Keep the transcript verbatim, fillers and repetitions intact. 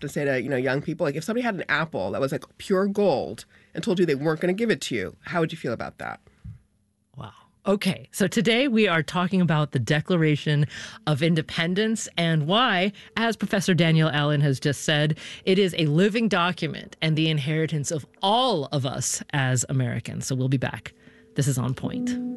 often say to, you know, young people, like if somebody had an apple that was like pure gold and told you they weren't going to give it to you, how would you feel about that? Wow. Okay, so today we are talking about the Declaration of Independence and why, as Professor Danielle Allen has just said, it is a living document and the inheritance of all of us as Americans. So we'll be back. This is On Point.